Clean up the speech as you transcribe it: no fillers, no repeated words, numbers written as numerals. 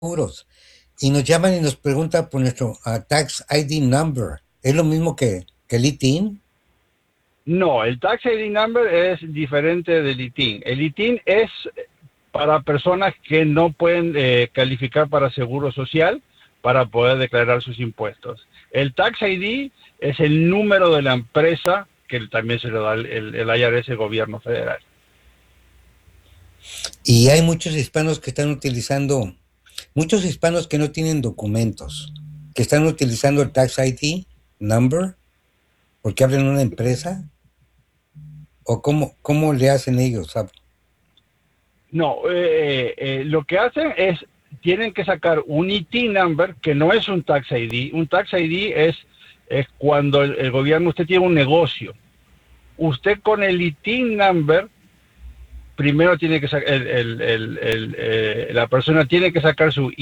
seguros. Y nos llaman y nos preguntan por nuestro Tax ID number. ¿Es lo mismo que el ITIN? No, el Tax ID Number es diferente del ITIN. El ITIN es para personas que no pueden calificar para seguro social para poder declarar sus impuestos. El Tax ID es el número de la empresa que también se lo da el IRS, el gobierno federal. Y hay muchos hispanos que están utilizando, muchos hispanos que no tienen documentos, que están utilizando el Tax ID number porque abren una empresa. ¿O cómo le hacen ellos? No, lo que hacen es, tienen que sacar un ITIN number, que no es un Tax ID. Un Tax ID es cuando el gobierno, usted tiene un negocio. Usted con el ITIN number, primero tiene que sacar, la persona tiene que sacar su